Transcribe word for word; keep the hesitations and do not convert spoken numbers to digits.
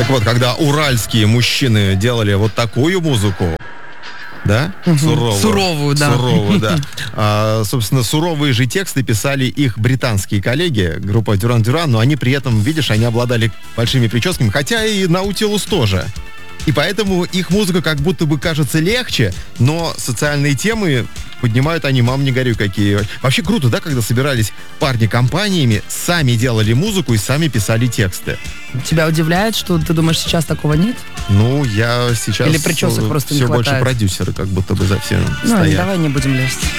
Так вот, когда уральские мужчины делали вот такую музыку, да? Угу. Суровую. Суровую, да. Суровую, да. А, собственно, суровые же тексты писали их британские коллеги, группа Дюран Дюран, но они при этом, видишь, они обладали большими прическами, хотя и Наутилус тоже. И поэтому их музыка как будто бы кажется легче, но социальные темы поднимают они, мам, не горюй, какие. Вообще круто, да, когда собирались парни компаниями, сами делали музыку и сами писали тексты. Тебя удивляет, что ты думаешь, сейчас такого нет? Ну, я сейчас... Или причесок просто не все хватает? больше продюсеры как будто бы за всем Ну, стоят. давай не будем лезть.